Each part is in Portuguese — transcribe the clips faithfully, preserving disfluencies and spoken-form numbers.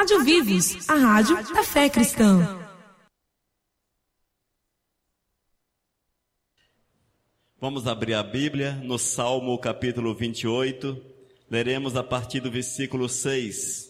Rádio Vivos, a rádio da fé cristã. Vamos abrir a Bíblia no Salmo capítulo vinte e oito, leremos a partir do versículo seis.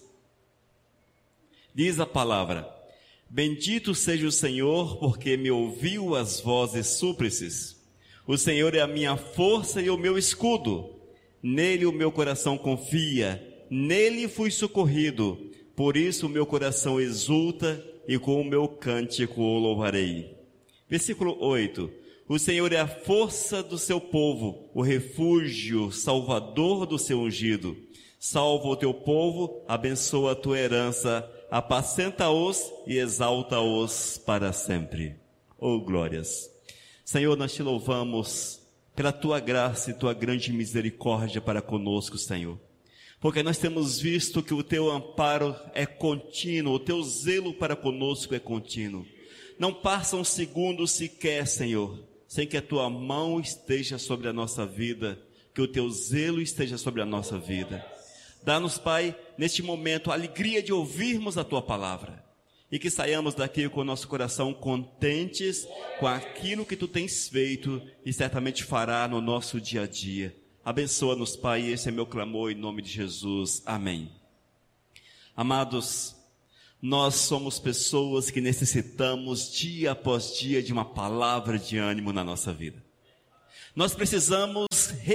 Diz a palavra: Bendito seja o Senhor, porque me ouviu as vozes súplices. O Senhor é a minha força e o meu escudo. Nele o meu coração confia, nele fui socorrido. Por isso o meu coração exulta e com o meu cântico o louvarei. Versículo oito. O Senhor é a força do seu povo, o refúgio, salvador do seu ungido. Salva o teu povo, abençoa a tua herança, apacenta-os e exalta-os para sempre. Oh, glórias! Senhor, nós te louvamos pela tua graça e tua grande misericórdia para conosco, Senhor. Porque nós temos visto que o teu amparo é contínuo, o teu zelo para conosco é contínuo. Não passa um segundo sequer, Senhor, sem que a tua mão esteja sobre a nossa vida, que o teu zelo esteja sobre a nossa vida. Dá-nos, Pai, neste momento, a alegria de ouvirmos a tua palavra e que saiamos daqui com o nosso coração contentes com aquilo que tu tens feito e certamente fará no nosso dia a dia. Abençoa-nos, Pai, esse é meu clamor em nome de Jesus. Amém. Amados, nós somos pessoas que necessitamos dia após dia de uma palavra de ânimo na nossa vida. Nós precisamos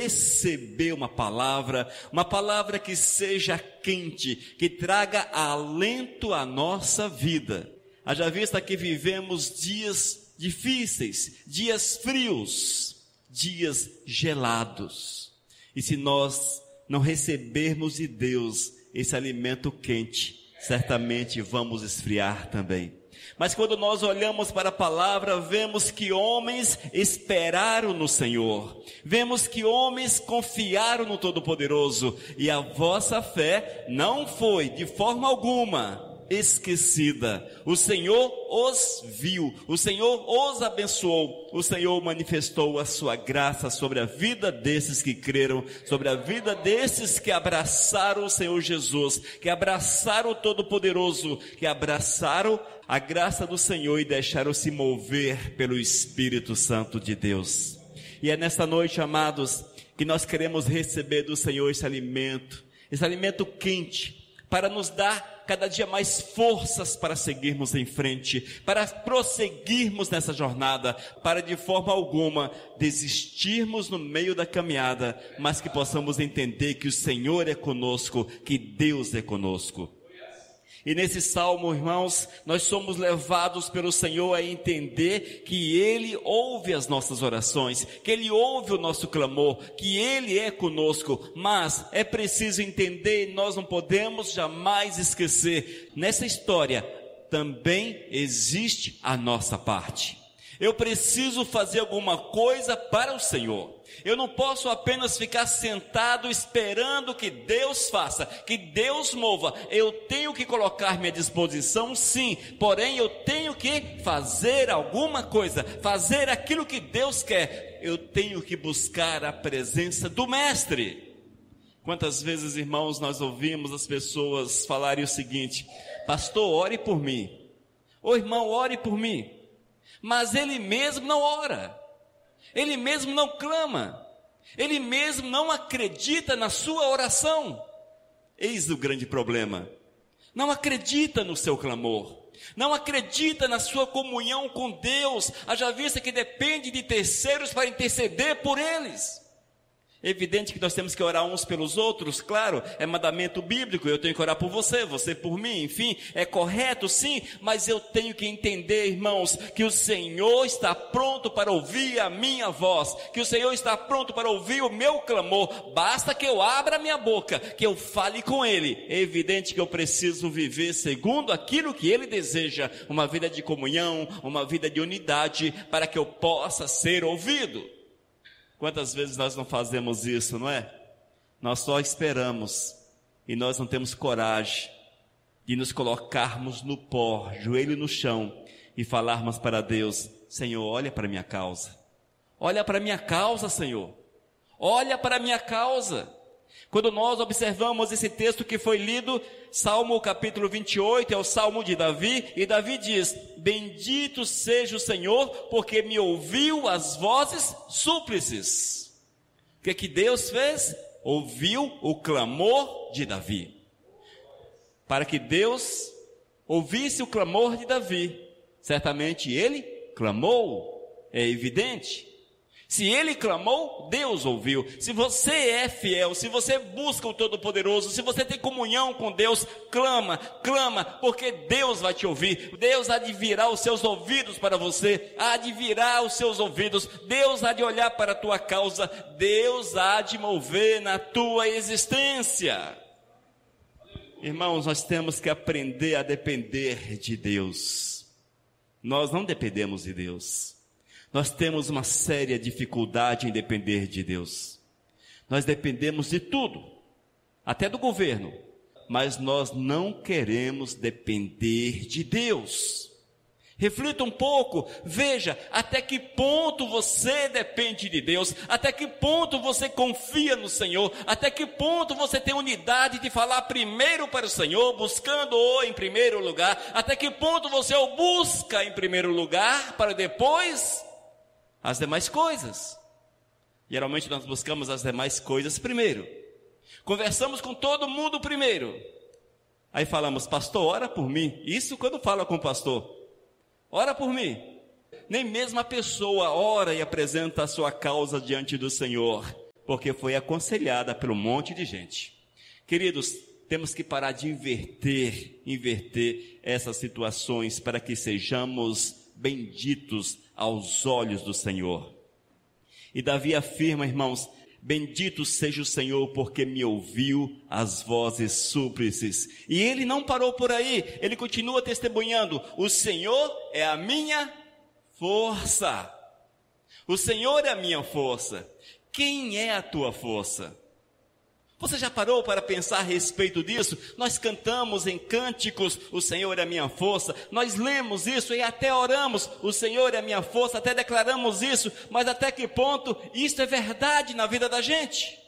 receber uma palavra, uma palavra que seja quente, que traga alento à nossa vida. Haja vista que vivemos dias difíceis, dias frios, dias gelados. E se nós não recebermos de Deus esse alimento quente, certamente vamos esfriar também. Mas quando nós olhamos para a palavra, vemos que homens esperaram no Senhor. Vemos que homens confiaram no Todo-Poderoso. E a vossa fé não foi, de forma alguma, esquecida. O Senhor os viu, o Senhor os abençoou, o Senhor manifestou a sua graça sobre a vida desses que creram, sobre a vida desses que abraçaram o Senhor Jesus, que abraçaram o Todo-Poderoso, que abraçaram a graça do Senhor e deixaram-se mover pelo Espírito Santo de Deus. E é nesta noite, amados, que nós queremos receber do Senhor esse alimento, esse alimento quente, para nos dar cada dia mais forças para seguirmos em frente, para prosseguirmos nessa jornada, para de forma alguma desistirmos no meio da caminhada, mas que possamos entender que o Senhor é conosco, que Deus é conosco. E nesse salmo, irmãos, nós somos levados pelo Senhor a entender que Ele ouve as nossas orações, que Ele ouve o nosso clamor, que Ele é conosco, mas é preciso entender, nós não podemos jamais esquecer, nessa história também existe a nossa parte. Eu preciso fazer alguma coisa para o Senhor. Eu não posso apenas ficar sentado esperando que Deus faça, que Deus mova. Eu tenho que colocar minha disposição, sim, porém eu tenho que fazer alguma coisa, fazer aquilo que Deus quer. Eu tenho que buscar a presença do Mestre. Quantas vezes, irmãos, nós ouvimos as pessoas falarem o seguinte: pastor, ore por mim. Ô irmão, ore por mim. Mas ele mesmo não ora, ele mesmo não clama, ele mesmo não acredita na sua oração. Eis o grande problema: não acredita no seu clamor, não acredita na sua comunhão com Deus, haja vista que depende de terceiros para interceder por eles. É evidente que nós temos que orar uns pelos outros, claro, é mandamento bíblico, eu tenho que orar por você, você por mim, enfim, é correto sim, mas eu tenho que entender, irmãos, que o Senhor está pronto para ouvir a minha voz, que o Senhor está pronto para ouvir o meu clamor, basta que eu abra a minha boca, que eu fale com Ele. É evidente que eu preciso viver segundo aquilo que Ele deseja, uma vida de comunhão, uma vida de unidade, para que eu possa ser ouvido. Quantas vezes nós não fazemos isso, não é? Nós só esperamos e nós não temos coragem de nos colocarmos no pó, joelho no chão e falarmos para Deus: Senhor, olha para a minha causa. Olha para a minha causa, Senhor. Olha para a minha causa. Quando nós observamos esse texto que foi lido, Salmo capítulo vinte e oito, é o Salmo de Davi, e Davi diz: bendito seja o Senhor, porque me ouviu as vozes súplices. O que é que Deus fez? Ouviu o clamor de Davi. Para que Deus ouvisse o clamor de Davi, certamente ele clamou, é evidente. Se ele clamou, Deus ouviu. Se você é fiel, se você busca o Todo-Poderoso, se você tem comunhão com Deus, clama, clama, porque Deus vai te ouvir. Deus há de virar os seus ouvidos para você, há de virar os seus ouvidos, Deus há de olhar para a tua causa, Deus há de mover na tua existência. Irmãos, nós temos que aprender a depender de Deus. Nós não dependemos de Deus. Nós temos uma séria dificuldade em depender de Deus. Nós dependemos de tudo, até do governo, mas nós não queremos depender de Deus. Reflita um pouco, veja até que ponto você depende de Deus, até que ponto você confia no Senhor, até que ponto você tem unidade de falar primeiro para o Senhor, buscando-o em primeiro lugar, até que ponto você o busca em primeiro lugar, para depois as demais coisas. Geralmente nós buscamos as demais coisas primeiro, conversamos com todo mundo primeiro, aí falamos: pastor, ora por mim. Isso quando fala com o pastor, ora por mim. Nem mesmo a pessoa ora e apresenta a sua causa diante do Senhor, porque foi aconselhada por um monte de gente. Queridos, temos que parar de inverter, inverter essas situações para que sejamos benditos aos olhos do Senhor. E Davi afirma, irmãos: bendito seja o Senhor, porque me ouviu as vozes súplices. E ele não parou por aí, ele continua testemunhando: o Senhor é a minha força. O Senhor é a minha força. Quem é a tua força? Você já parou para pensar a respeito disso? Nós cantamos em cânticos: o Senhor é a minha força. Nós lemos isso e até oramos: o Senhor é a minha força, até declaramos isso. Mas até que ponto isso é verdade na vida da gente?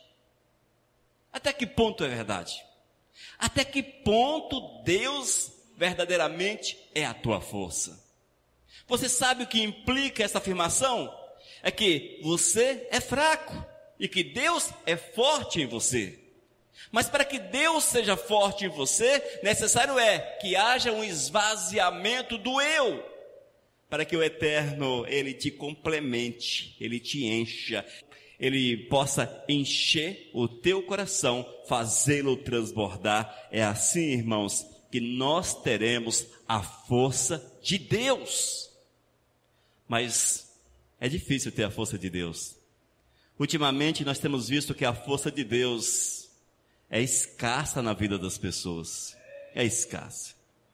Até que ponto é verdade? Até que ponto Deus verdadeiramente é a tua força? Você sabe o que implica essa afirmação? É que você é fraco e que Deus é forte em você. Mas para que Deus seja forte em você, necessário é que haja um esvaziamento do eu, para que o Eterno, Ele te complemente, Ele te encha, Ele possa encher o teu coração, fazê-lo transbordar. É assim, irmãos, que nós teremos a força de Deus. Mas é difícil ter a força de Deus. Ultimamente nós temos visto que a força de Deus é escassa na vida das pessoas. É escassa.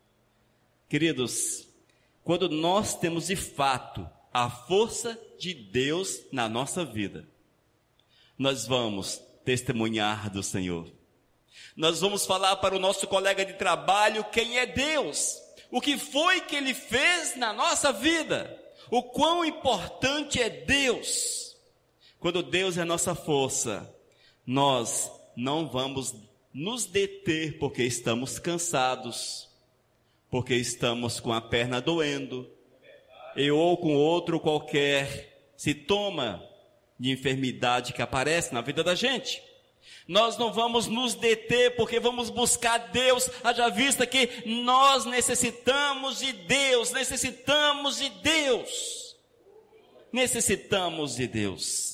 Queridos, quando nós temos de fato a força de Deus na nossa vida, nós vamos testemunhar do Senhor. Nós vamos falar para o nosso colega de trabalho quem é Deus, o que foi que Ele fez na nossa vida, o quão importante é Deus. Quando Deus é nossa força, nós não vamos nos deter porque estamos cansados, porque estamos com a perna doendo, e ou com outro qualquer sintoma de enfermidade que aparece na vida da gente. Nós não vamos nos deter porque vamos buscar Deus, haja vista que nós necessitamos de Deus, necessitamos de Deus, necessitamos de Deus.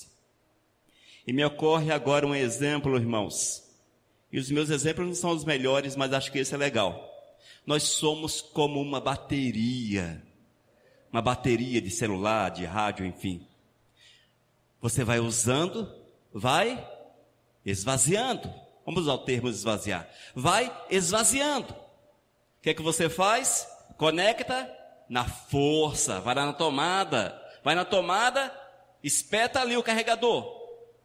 E me ocorre agora um exemplo, irmãos, e os meus exemplos não são os melhores, mas acho que esse é legal. Nós somos como uma bateria, uma bateria de celular, de rádio, enfim. Você vai usando, vai esvaziando. Vamos usar o termo esvaziar. Vai esvaziando. O que é que você faz? Conecta na força, vai lá na tomada, vai na tomada, espeta ali o carregador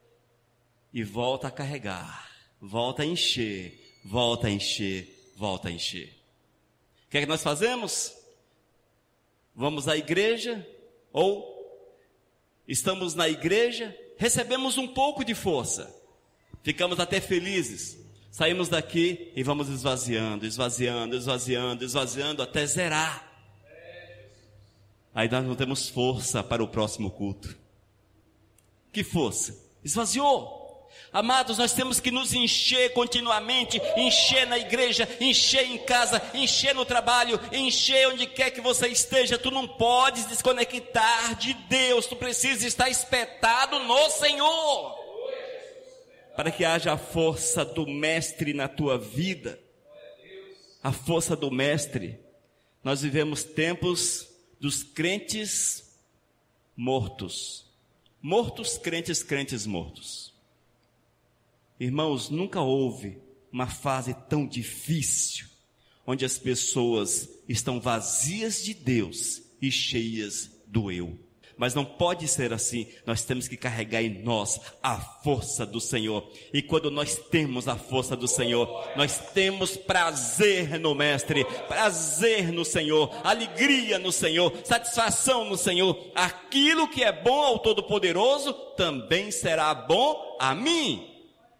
e volta a carregar, volta a encher, volta a encher, volta a encher. O que é que nós fazemos? Vamos à igreja, ou estamos na igreja, recebemos um pouco de força, ficamos até felizes. Saímos daqui e vamos esvaziando, esvaziando, esvaziando, esvaziando até zerar. Aí nós não temos força para o próximo culto. Que força? Esvaziou. Amados, nós temos que nos encher continuamente, encher na igreja, encher em casa, encher no trabalho, encher onde quer que você esteja. Tu não podes desconectar de Deus, tu precisas estar espetado no Senhor, para que haja a força do Mestre na tua vida. A força do Mestre. Nós vivemos tempos dos crentes mortos. Mortos, crentes, crentes mortos. Irmãos, nunca houve uma fase tão difícil, onde as pessoas estão vazias de Deus e cheias do eu. Mas não pode ser assim. Nós temos que carregar em nós a força do Senhor. E quando nós temos a força do Senhor, nós temos prazer no Mestre, prazer no Senhor, alegria no Senhor, satisfação no Senhor. Aquilo que é bom ao Todo-Poderoso também será bom a mim.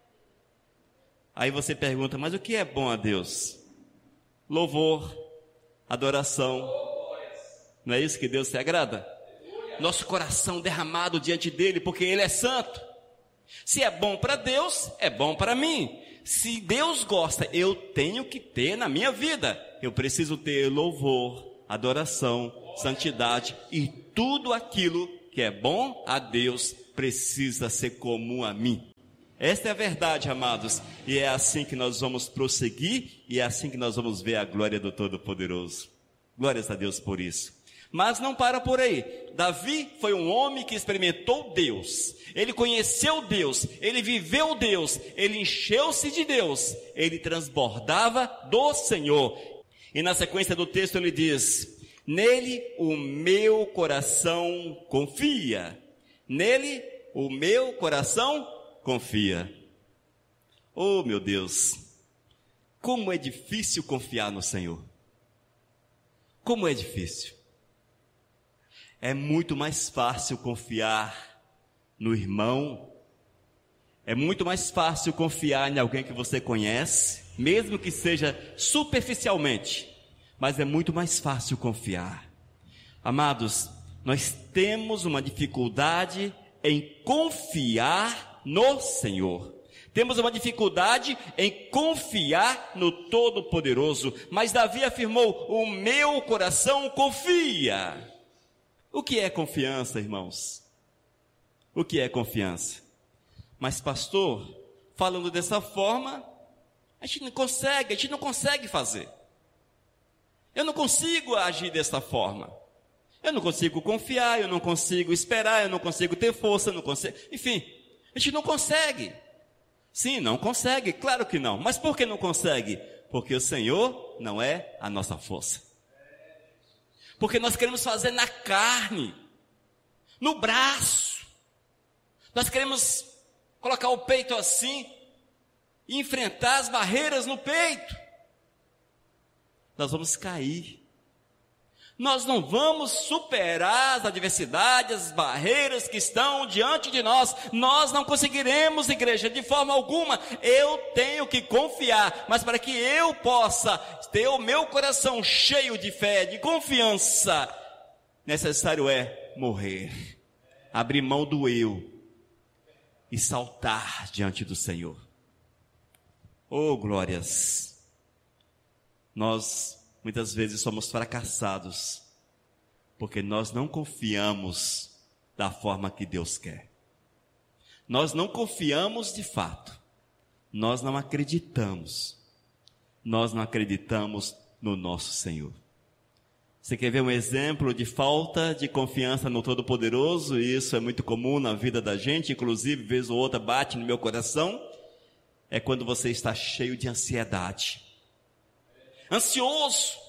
Aí você pergunta, mas o que é bom a Deus? Louvor, adoração. Não é isso que Deus se agrada? Nosso coração derramado diante dele, porque ele é santo. Se é bom para Deus, é bom para mim. Se Deus gosta, eu tenho que ter na minha vida. Eu preciso ter louvor, adoração, santidade e tudo aquilo que é bom a Deus precisa ser comum a mim. Esta é a verdade, amados, e é assim que nós vamos prosseguir, e é assim que nós vamos ver a glória do Todo-Poderoso. Glórias a Deus por isso. Mas não para por aí. Davi foi um homem que experimentou Deus, ele conheceu Deus, ele viveu Deus, ele encheu-se de Deus, ele transbordava do Senhor. E na sequência do texto ele diz, nele o meu coração confia, nele o meu coração confia. Oh meu Deus, como é difícil confiar no Senhor, como é difícil. É muito mais fácil confiar no irmão, é muito mais fácil confiar em alguém que você conhece, mesmo que seja superficialmente, mas é muito mais fácil confiar. Amados, nós temos uma dificuldade em confiar no Senhor. Temos uma dificuldade em confiar no Todo-Poderoso, mas Davi afirmou, o meu coração confia. O que é confiança, irmãos? O que é confiança? Mas pastor, falando dessa forma, a gente não consegue, a gente não consegue fazer. Eu não consigo agir dessa forma. Eu não consigo confiar, eu não consigo esperar, eu não consigo ter força, eu não consigo, enfim, a gente não consegue. Sim, não consegue, claro que não. Mas por que não consegue? Porque o Senhor não é a nossa força. Porque nós queremos fazer na carne, no braço. Nós queremos colocar o peito assim e enfrentar as barreiras no peito. Nós vamos cair. Nós não vamos superar as adversidades, as barreiras que estão diante de nós. Nós não conseguiremos, igreja, de forma alguma. Eu tenho que confiar, mas para que eu possa ter o meu coração cheio de fé, de confiança, necessário é morrer, abrir mão do eu e saltar diante do Senhor. Oh, glórias! Nós muitas vezes somos fracassados, porque nós não confiamos da forma que Deus quer. Nós não confiamos de fato. Nós não acreditamos. Nós não acreditamos no nosso Senhor. Você quer ver um exemplo de falta de confiança no Todo-Poderoso? E isso é muito comum na vida da gente, inclusive, vez ou outra bate no meu coração. É quando você está cheio de ansiedade. Ansioso,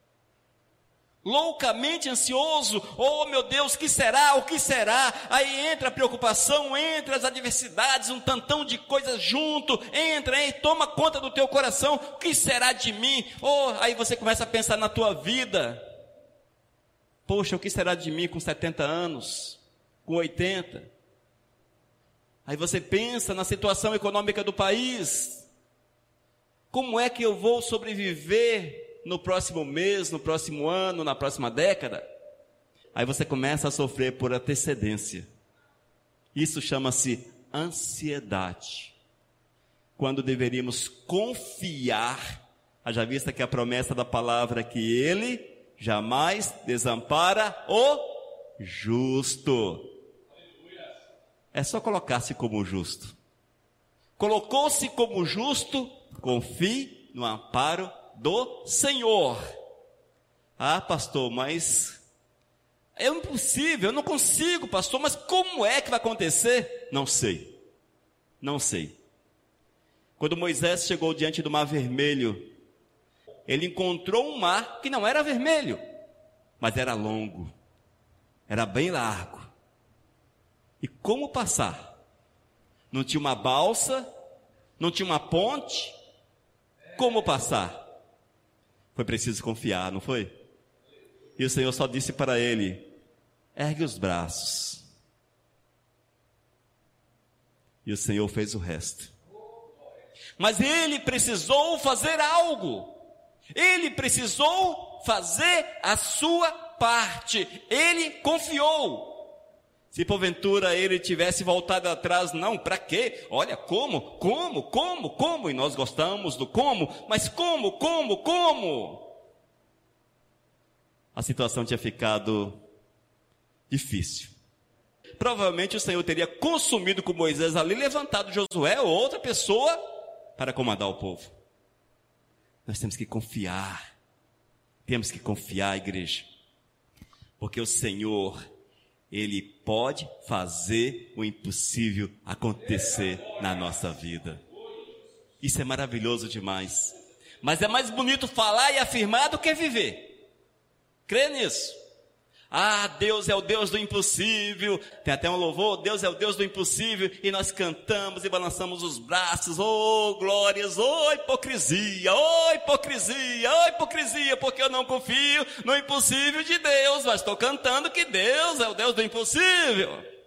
loucamente ansioso, oh meu Deus, o que será, o que será? Aí entra a preocupação, entra as adversidades, um tantão de coisas junto, entra aí, toma conta do teu coração, o que será de mim? Oh, aí você começa a pensar na tua vida, poxa, o que será de mim com setenta anos, com oitenta? Aí você pensa na situação econômica do país. Como é que eu vou sobreviver no próximo mês, no próximo ano, na próxima década? Aí você começa a sofrer por antecedência. Isso chama-se ansiedade. Quando deveríamos confiar, haja vista que a promessa da palavra é que Ele jamais desampara o justo. É só colocar-se como justo. Colocou-se como justo, confie no amparo do Senhor. Ah, pastor, mas é impossível, eu não consigo, pastor, mas como é que vai acontecer? Não sei, não sei. Quando Moisés chegou diante do Mar Vermelho, ele encontrou um mar que não era vermelho, mas era longo, era bem largo. E como passar? Não tinha uma balsa, não tinha uma ponte. Como passar? Foi preciso confiar, não foi? E o Senhor só disse para ele: ergue os braços. E o Senhor fez o resto. Mas ele precisou fazer algo. Ele precisou fazer a sua parte. Ele confiou. Se porventura ele tivesse voltado atrás, não, para quê? Olha, como, como, como, como, e nós gostamos do como, mas como, como, como? A situação tinha ficado difícil. Provavelmente o Senhor teria consumido com Moisés ali, levantado Josué ou outra pessoa para comandar o povo. Nós temos que confiar, temos que confiar, igreja, porque o Senhor, Ele pode fazer o impossível acontecer na nossa vida. Isso é maravilhoso demais. Mas é mais bonito falar e afirmar do que viver. Crê nisso. Ah, Deus é o Deus do impossível. Tem até um louvor, Deus é o Deus do impossível. E nós cantamos e balançamos os braços. Oh, glórias, oh, hipocrisia, oh, hipocrisia, oh, hipocrisia. Porque eu não confio no impossível de Deus. Mas estou cantando que Deus é o Deus do impossível.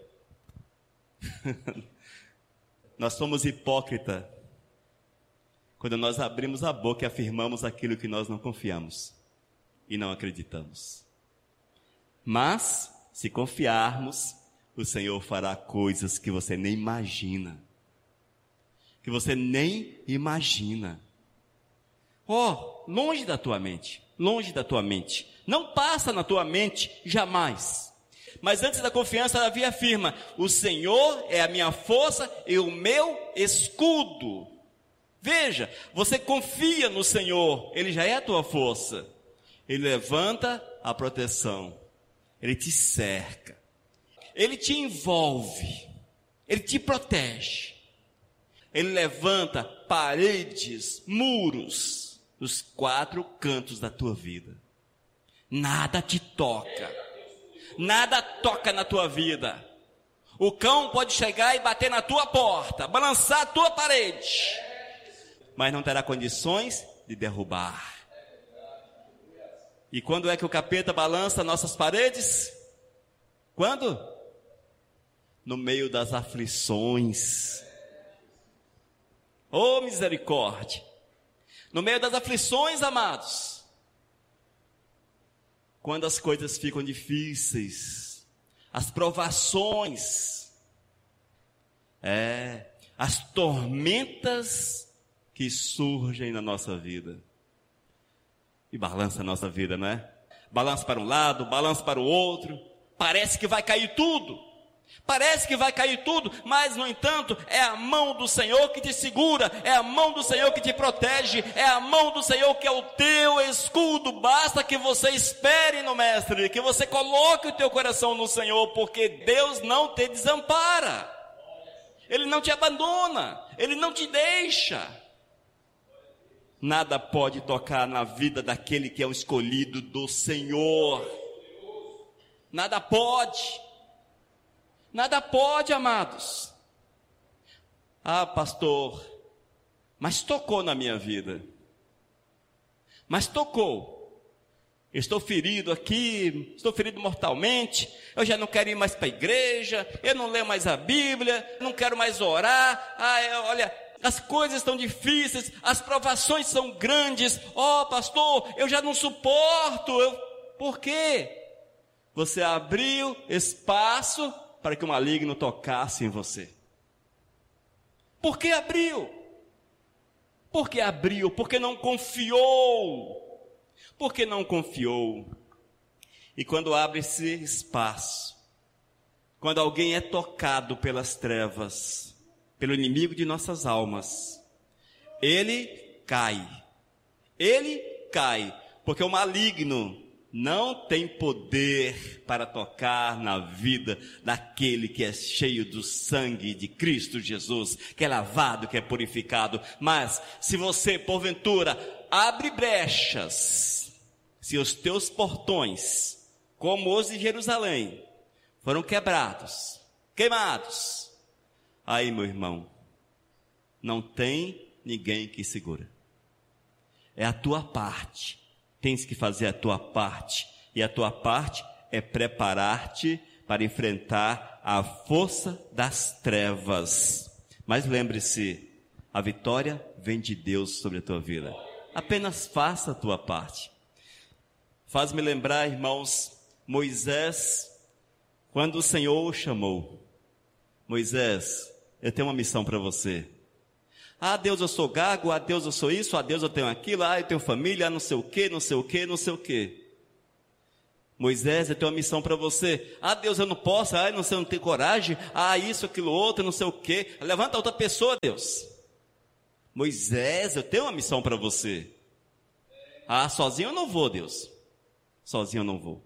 Nós somos hipócritas quando nós abrimos a boca e afirmamos aquilo que nós não confiamos e não acreditamos. Mas, se confiarmos, o Senhor fará coisas que você nem imagina. Que você nem imagina. Oh, longe da tua mente, longe da tua mente. Não passa na tua mente, jamais. Mas antes da confiança, Davi afirma: o Senhor é a minha força e o meu escudo. Veja, você confia no Senhor, Ele já é a tua força. Ele levanta a proteção. Ele te cerca, Ele te envolve, Ele te protege, Ele levanta paredes, muros, nos quatro cantos da tua vida. Nada te toca, nada toca na tua vida. O cão pode chegar e bater na tua porta, balançar a tua parede, mas não terá condições de derrubar. E quando é que o capeta balança nossas paredes? Quando? No meio das aflições. Oh, misericórdia! No meio das aflições, amados. Quando as coisas ficam difíceis, as provações, é, as tormentas que surgem na nossa vida. E balança a nossa vida, não é? Balança para um lado, balança para o outro. Parece que vai cair tudo. Parece que vai cair tudo, mas no entanto é a mão do Senhor que te segura, é a mão do Senhor que te protege, é a mão do Senhor que é o teu escudo. Basta que você espere no Mestre, que você coloque o teu coração no Senhor, porque Deus não te desampara, Ele não te abandona, Ele não te deixa. Nada pode tocar na vida daquele que é o escolhido do Senhor. Nada pode. Nada pode, amados. Ah, pastor, mas tocou na minha vida. Mas tocou. estou ferido aqui, estou ferido mortalmente, eu já não quero ir mais para a igreja, eu não leio mais a Bíblia, não quero mais orar, ah, eu, olha, as coisas estão difíceis, as provações são grandes, ó oh, pastor, eu já não suporto, eu... por quê? Você abriu espaço para que o maligno tocasse em você. Por que abriu? Por que abriu? Porque não confiou. Porque não confiou. E quando abre esse espaço, quando alguém é tocado pelas trevas, pelo inimigo de nossas almas, ele cai. Ele cai, porque o maligno não tem poder para tocar na vida daquele que é cheio do sangue de Cristo Jesus, que é lavado, que é purificado. Mas se você, porventura, abre brechas, se os teus portões, como os de Jerusalém, foram quebrados, queimados, aí, meu irmão, não tem ninguém que segura. É a tua parte. Tens que fazer a tua parte, e a tua parte é preparar-te para enfrentar a força das trevas. Mas lembre-se, a vitória vem de Deus sobre a tua vida. Apenas faça a tua parte. Faz-me lembrar, irmãos, Moisés, quando o Senhor o chamou. Moisés, eu tenho uma missão para você. Ah, Deus, eu sou gago, ah, Deus, eu sou isso, ah, Deus, eu tenho aquilo, ah, eu tenho família, ah, não sei o que, não sei o que, não sei o que. Moisés, eu tenho uma missão para você. Ah, Deus, eu não posso, ah, eu não sei, eu não tenho coragem, ah, isso, aquilo, outro, não sei o que. Levanta outra pessoa, Deus. Moisés, eu tenho uma missão para você. Ah, sozinho eu não vou, Deus. Sozinho eu não vou.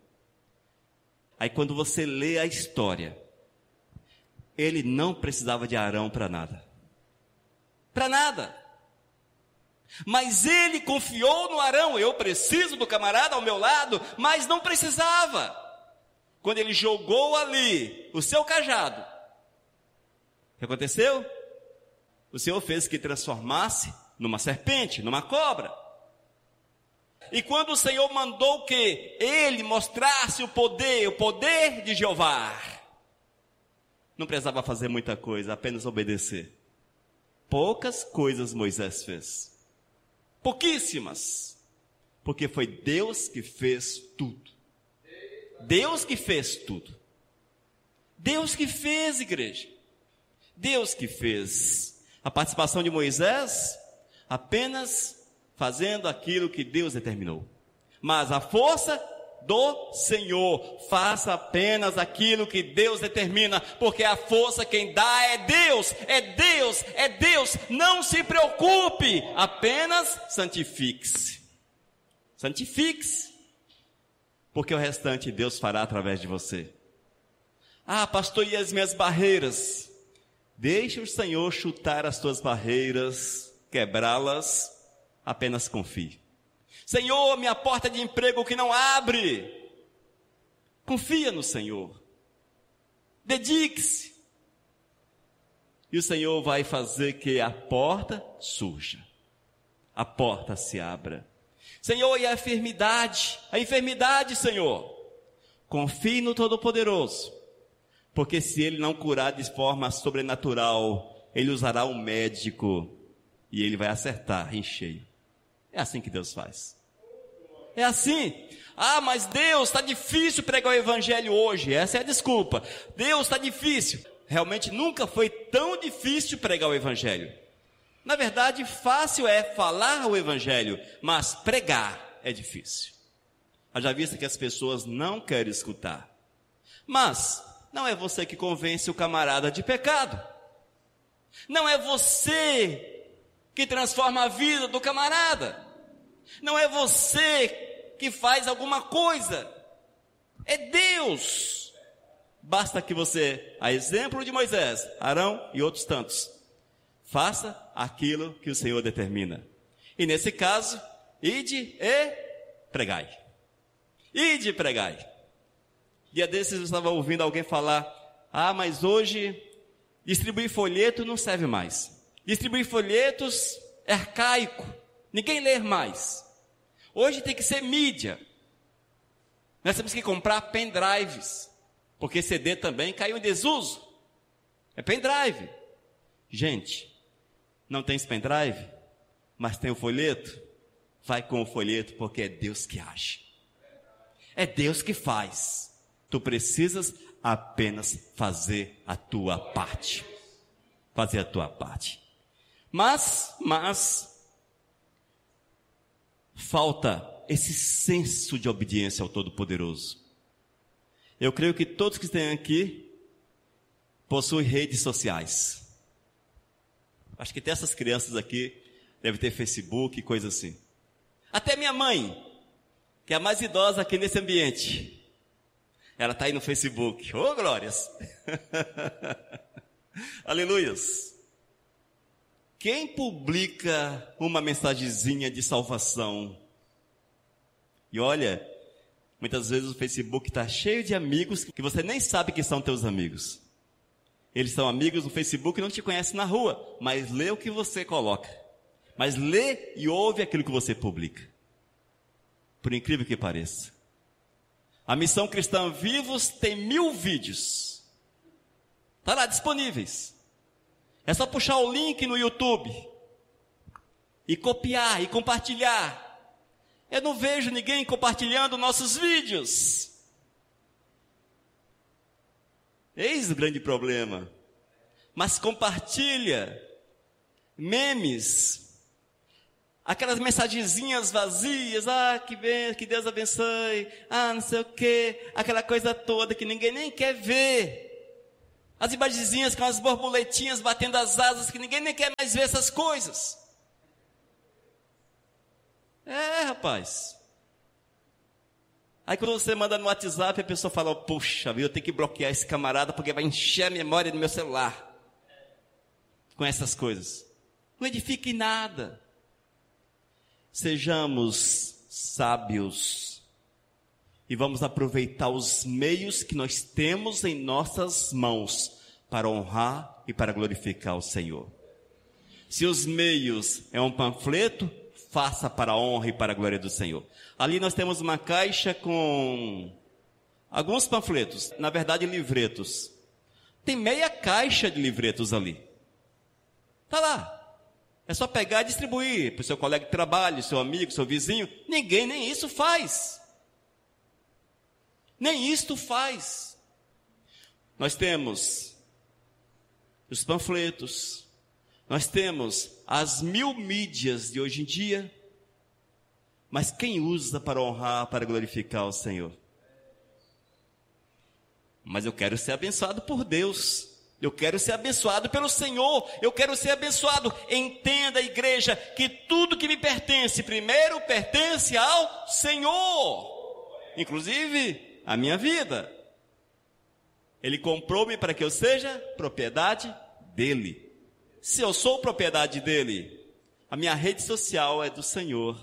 Aí quando você lê a história, ele não precisava de Arão para nada. Para nada. Mas ele confiou no Arão. Eu preciso do camarada ao meu lado, mas não precisava. Quando ele jogou ali o seu cajado, o que aconteceu? O Senhor fez que transformasse numa serpente, numa cobra. E quando o Senhor mandou que ele mostrasse o poder, o poder de Jeová, não precisava fazer muita coisa, apenas obedecer. Poucas coisas Moisés fez. Pouquíssimas. Porque foi Deus que fez tudo. Deus que fez tudo. Deus que fez, igreja. Deus que fez. A participação de Moisés, apenas fazendo aquilo que Deus determinou. Mas a força do Senhor, faça apenas aquilo que Deus determina, porque a força quem dá é Deus, é Deus, é Deus. Não se preocupe, apenas santifique-se. Santifique-se, porque o restante Deus fará através de você. Ah, pastor, e as minhas barreiras? Deixa o Senhor chutar as tuas barreiras, quebrá-las, apenas confie. Senhor, minha porta de emprego que não abre. Confia no Senhor. Dedique-se. E o Senhor vai fazer que a porta surja. A porta se abra. Senhor, e a enfermidade? A enfermidade, Senhor. Confie no Todo-Poderoso. Porque se Ele não curar de forma sobrenatural, Ele usará um médico e Ele vai acertar em cheio. É assim que Deus faz. É assim. Ah, mas Deus, está difícil pregar o evangelho hoje. Essa é a desculpa. Deus, está difícil. Realmente nunca foi tão difícil pregar o evangelho. Na verdade, fácil é falar o evangelho, mas pregar é difícil. Haja vista que as pessoas não querem escutar. Mas não é você que convence o camarada de pecado. Não é você que transforma a vida do camarada. Não é você que faz alguma coisa. É Deus. Basta que você, a exemplo de Moisés, Arão e outros tantos, faça aquilo que o Senhor determina. E nesse caso, ide e pregai. Ide e pregai. Dia desses eu estava ouvindo alguém falar, ah, mas hoje distribuir folheto não serve mais. Distribuir folhetos é arcaico. Ninguém lê mais. Hoje tem que ser mídia. Nós temos que comprar pendrives, porque C D também caiu em desuso. É pendrive. Gente, não tem esse pendrive, mas tem o folheto? Vai com o folheto, porque é Deus que age. É Deus que faz. Tu precisas apenas fazer a tua parte. Fazer a tua parte. Mas, mas, falta esse senso de obediência ao Todo-Poderoso. Eu creio que todos que estão aqui possuem redes sociais. Acho que até essas crianças aqui devem ter Facebook e coisa assim. Até minha mãe, que é a mais idosa aqui nesse ambiente, ela está aí no Facebook. Ô, glórias! Aleluias! Quem publica uma mensagenzinha de salvação? E olha, muitas vezes o Facebook está cheio de amigos que você nem sabe que são teus amigos. Eles são amigos no Facebook e não te conhecem na rua, mas lê o que você coloca. Mas lê e ouve aquilo que você publica. Por incrível que pareça. A Missão Cristã Vivos tem mil vídeos. Está lá disponíveis. É só puxar o link no YouTube. E copiar e compartilhar. Eu não vejo ninguém compartilhando nossos vídeos. Eis o grande problema. Mas compartilha memes, aquelas mensagenzinhas vazias, ah, que, bem, que Deus abençoe, ah, não sei o quê, aquela coisa toda que ninguém nem quer ver. As imagenzinhas com as borboletinhas batendo as asas, que ninguém nem quer mais ver essas coisas. É, rapaz. Aí quando você manda no WhatsApp, a pessoa fala, puxa, eu tenho que bloquear esse camarada porque vai encher a memória do meu celular com essas coisas. Não edifique nada. Sejamos sábios e vamos aproveitar os meios que nós temos em nossas mãos para honrar e para glorificar o Senhor. Se os meios é um panfleto, faça para a honra e para a glória do Senhor. Ali nós temos uma caixa com alguns panfletos, na verdade livretos. Tem meia caixa de livretos ali. Está lá. É só pegar e distribuir para o seu colega de trabalho, seu amigo, seu vizinho. Ninguém nem isso faz. Nem isto faz. Nós temos os panfletos. Nós temos as mil mídias de hoje em dia. Mas quem usa para honrar, para glorificar o Senhor? Mas eu quero ser abençoado por Deus. Eu quero ser abençoado pelo Senhor. Eu quero ser abençoado. Entenda, igreja, que tudo que me pertence, primeiro pertence ao Senhor. Inclusive, a minha vida. Ele comprou-me para que eu seja propriedade dele. Se eu sou propriedade dele, a minha rede social é do Senhor.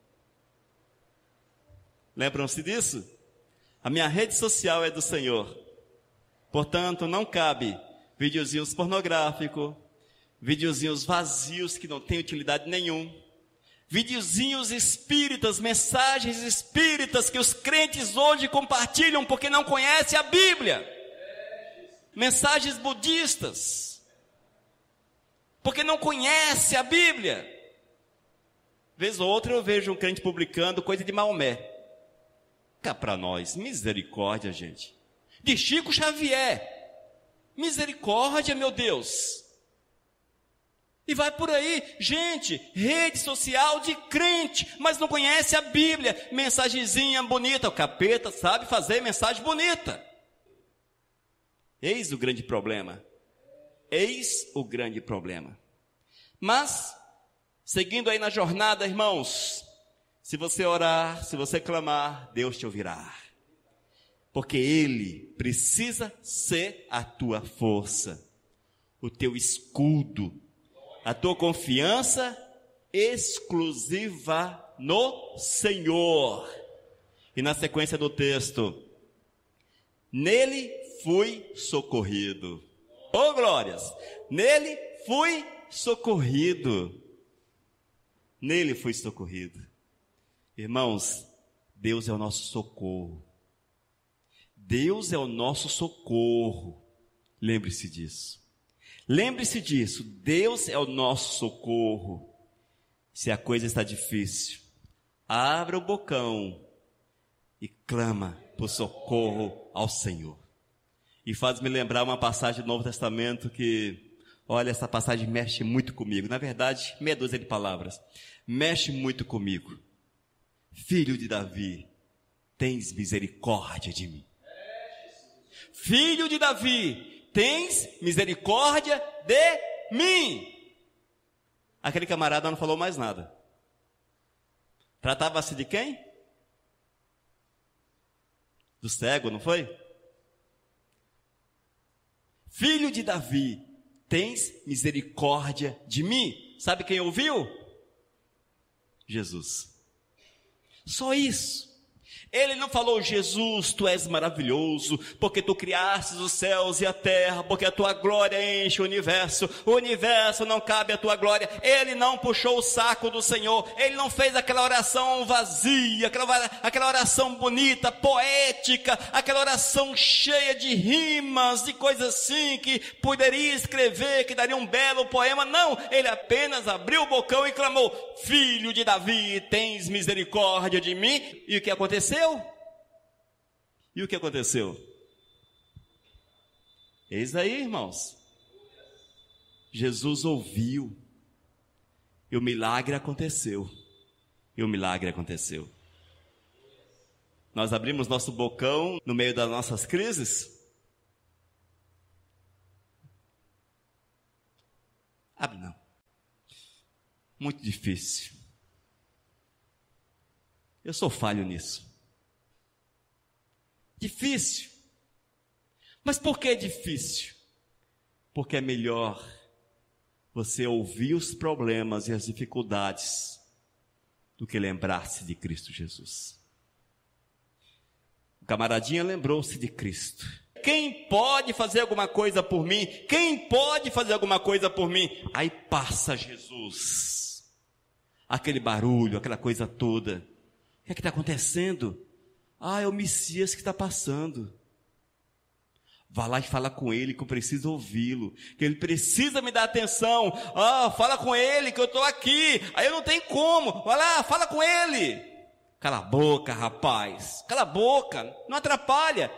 Lembram-se disso? A minha rede social é do Senhor. Portanto, não cabe videozinhos pornográficos, videozinhos vazios que não têm utilidade nenhuma, videozinhos espíritas, mensagens espíritas que os crentes hoje compartilham porque não conhecem a Bíblia. Mensagens budistas, porque não conhece a Bíblia. Vez ou outra eu vejo um crente publicando coisa de Maomé. Cá para nós, misericórdia, gente. De Chico Xavier. Misericórdia, meu Deus. E vai por aí, gente, rede social de crente, mas não conhece a Bíblia. Mensagenzinha bonita, o capeta sabe fazer mensagem bonita. Eis o grande problema. Eis o grande problema. Mas, seguindo aí na jornada, irmãos, se você orar, se você clamar, Deus te ouvirá. Porque Ele precisa ser a tua força, o teu escudo, a tua confiança exclusiva no Senhor. E na sequência do texto, nele fui socorrido. Oh, glórias! Nele fui socorrido. Nele fui socorrido. Irmãos, Deus é o nosso socorro. Deus é o nosso socorro. Lembre-se disso. Lembre-se disso. Deus é o nosso socorro. Se a coisa está difícil, abra o bocão e clama por socorro ao Senhor. E faz-me lembrar uma passagem do Novo Testamento que, olha, essa passagem mexe muito comigo. Na verdade, meia dúzia de palavras. Mexe muito comigo. Filho de Davi, tens misericórdia de mim. Filho de Davi, tens misericórdia de mim. Aquele camarada não falou mais nada. Tratava-se de quem? Do cego, não foi? Filho de Davi, tens misericórdia de mim. Sabe quem ouviu? Jesus. Só isso. Ele não falou: Jesus, tu és maravilhoso, porque tu criastes os céus e a terra, porque a tua glória enche o universo, o universo não cabe a tua glória. Ele não puxou o saco do Senhor, ele não fez aquela oração vazia, aquela, aquela oração bonita, poética, aquela oração cheia de rimas, de coisas assim, que poderia escrever, que daria um belo poema. Não, ele apenas abriu o bocão e clamou: Filho de Davi, tens misericórdia de mim. E o que aconteceu? E o que aconteceu? Eis aí, irmãos. Jesus ouviu. E o milagre aconteceu. E o milagre aconteceu. Nós abrimos nosso bocão no meio das nossas crises. Abre não. Muito difícil. Eu sou falho nisso. Difícil. Mas por que difícil? Porque é melhor você ouvir os problemas e as dificuldades do que lembrar-se de Cristo Jesus. O camaradinha lembrou-se de Cristo. Quem pode fazer alguma coisa por mim? Quem pode fazer alguma coisa por mim? Aí passa Jesus. Aquele barulho, aquela coisa toda. O que é que está acontecendo? Ah, é o Messias que está passando. Vá lá e fala com ele que eu preciso ouvi-lo, que ele precisa me dar atenção. Ah, fala com ele que eu estou aqui. Aí eu não tenho como. Vai lá, fala com ele. Cala a boca, rapaz. Cala a boca, não atrapalha.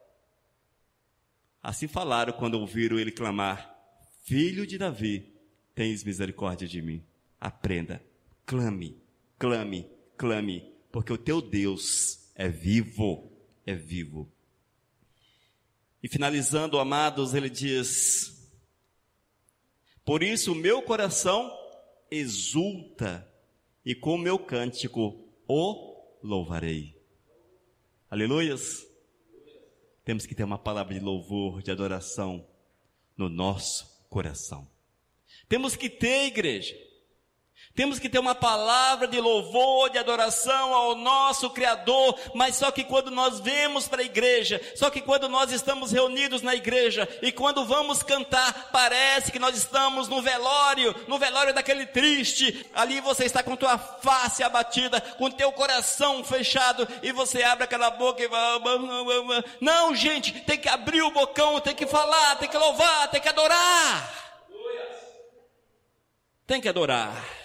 Assim falaram quando ouviram ele clamar: Filho de Davi, tens misericórdia de mim. Aprenda, clame, clame, clame, porque o teu Deus é vivo, é vivo. E finalizando, amados, ele diz: por isso o meu coração exulta, e com o meu cântico o louvarei. Aleluias. Temos que ter uma palavra de louvor, de adoração no nosso coração. Temos que ter, igreja. Temos que ter uma palavra de louvor, de adoração ao nosso Criador, mas só que quando nós vemos para a igreja, só que quando nós estamos reunidos na igreja, e quando vamos cantar, parece que nós estamos no velório, no velório daquele triste. Ali você está com tua face abatida, com teu coração fechado, e você abre aquela boca e vai... Não, gente, tem que abrir o bocão, tem que falar, tem que louvar, tem que adorar. Tem que adorar.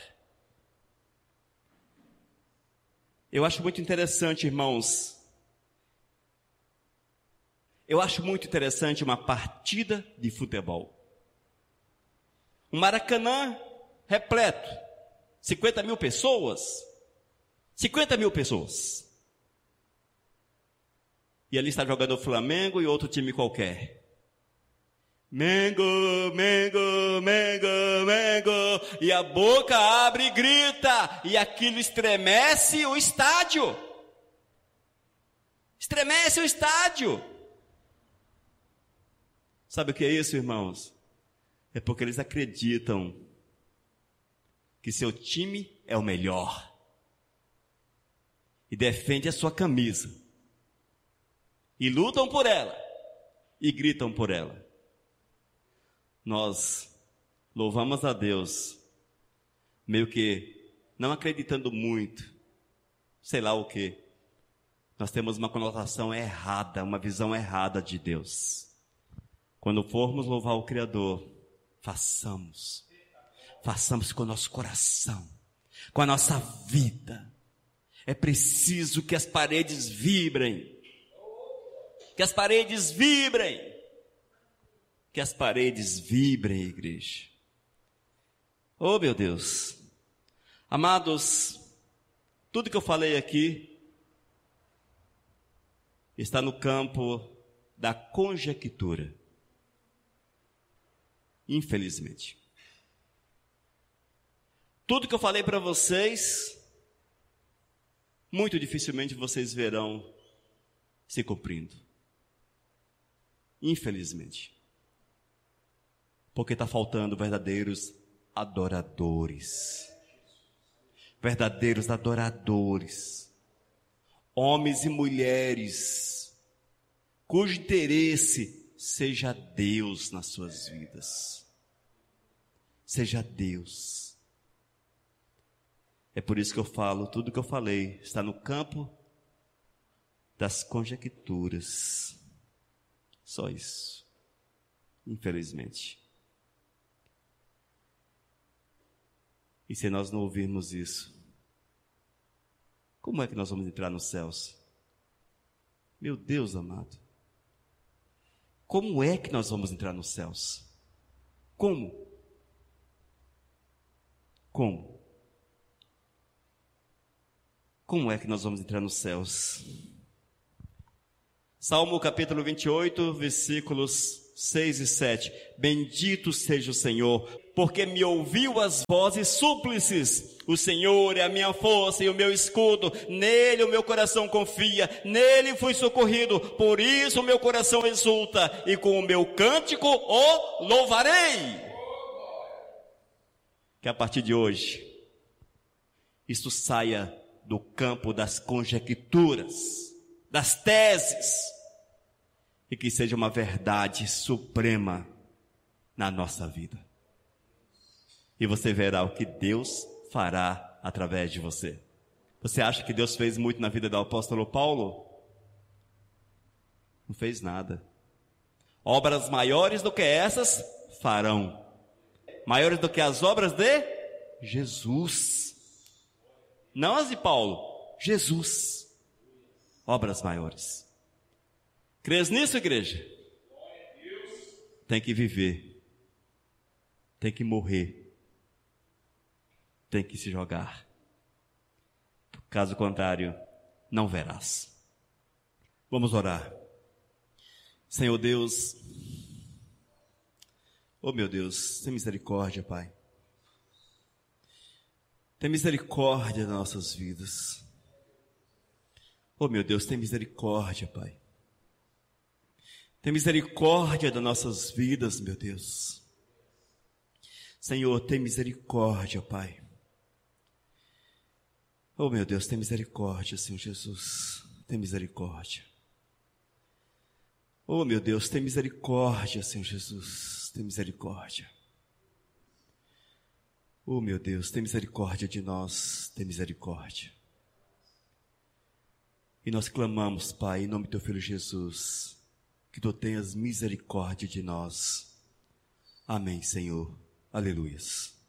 Eu acho muito interessante, irmãos, eu acho muito interessante uma partida de futebol. Um Maracanã repleto, cinquenta mil pessoas, cinquenta mil pessoas. E ali está jogando o Flamengo e outro time qualquer. Mengo, Mengo, Mengo, Mengo, e a boca abre e grita, e aquilo estremece o estádio, estremece o estádio. Sabe o que é isso, irmãos? É porque eles acreditam que seu time é o melhor, e defende a sua camisa, e lutam por ela, e gritam por ela. Nós louvamos a Deus, meio que não acreditando muito, sei lá o quê, nós temos uma conotação errada, uma visão errada de Deus. Quando formos louvar o Criador, façamos. Façamos com o nosso coração, com a nossa vida. É preciso que as paredes vibrem. Que as paredes vibrem. Que as paredes vibrem, igreja. Oh, meu Deus. Amados, tudo que eu falei aqui está no campo da conjectura. Infelizmente. Tudo que eu falei para vocês, muito dificilmente vocês verão se cumprindo. Infelizmente. Porque está faltando verdadeiros adoradores. Verdadeiros adoradores. Homens e mulheres cujo interesse seja Deus nas suas vidas. Seja Deus. É por isso que eu falo, tudo que eu falei está no campo das conjecturas. Só isso. Infelizmente. E se nós não ouvirmos isso, como é que nós vamos entrar nos céus? Meu Deus amado. Como é que nós vamos entrar nos céus? Como? Como? Como é que nós vamos entrar nos céus? Salmo capítulo vinte e oito, versículos seis e sete. Bendito seja o Senhor, porque me ouviu as vozes súplices. O Senhor é a minha força e o meu escudo. Nele o meu coração confia. Nele fui socorrido. Por isso o meu coração exulta. E com o meu cântico o louvarei. Que a partir de hoje, isto saia do campo das conjecturas, das teses, e que seja uma verdade suprema na nossa vida. E você verá o que Deus fará através de você. Você acha que Deus fez muito na vida do apóstolo Paulo? Não fez nada. Obras maiores do que essas farão. Maiores do que as obras de Jesus. Não as de Paulo, Jesus. Obras maiores. Crês nisso, igreja? Tem que viver. Tem que morrer. Tem que se jogar. Caso contrário, não verás. Vamos orar. Senhor Deus, oh meu Deus, tem misericórdia, Pai. Tem misericórdia das nossas vidas. Oh meu Deus, tem misericórdia, Pai. Tem misericórdia das nossas vidas, meu Deus. Senhor, tem misericórdia, Pai. Oh meu Deus, tem misericórdia, Senhor Jesus. Tem misericórdia. Oh meu Deus, tem misericórdia, Senhor Jesus. Tem misericórdia. Oh meu Deus, tem misericórdia de nós, tem misericórdia. E nós clamamos, Pai, em nome do Teu Filho Jesus, que Tu tenhas misericórdia de nós. Amém, Senhor. Aleluias.